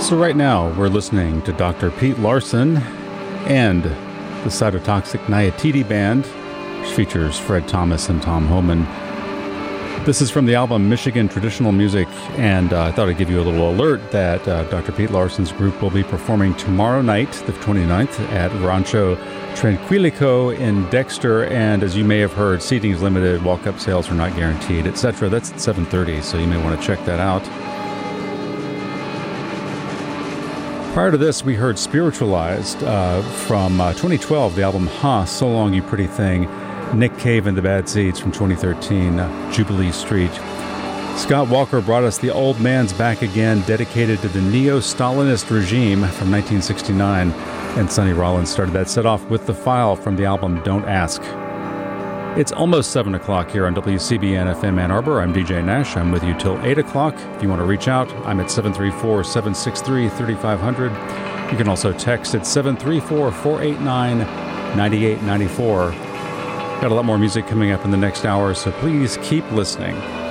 So right now, we're listening to Dr. Pete Larson and the Cytotoxic Nyatiti Band, which features Fred Thomas and Tom Homan. This is from the album Michigan Traditional Music, and I thought I'd give you a little alert that Dr. Pete Larson's group will be performing tomorrow night, the 29th, at Rancho Tranquilico in Dexter, and as you may have heard, seating is limited, walk-up sales are not guaranteed, etc. That's at 7:30, so you may want to check that out. Prior to this, we heard Spiritualized from 2012, the album So Long You Pretty Thing. Nick Cave and the Bad Seeds from 2013, Jubilee Street. Scott Walker brought us The Old Man's Back Again, dedicated to the neo-Stalinist regime from 1969. And Sonny Rollins started that set off with The File from the album Don't Ask. It's almost 7 o'clock here on WCBN FM Ann Arbor. I'm DJ Nash. I'm with you till 8 o'clock. If you want to reach out, I'm at 734-763-3500. You can also text at 734-489-9894. Got a lot more music coming up in the next hour, so please keep listening.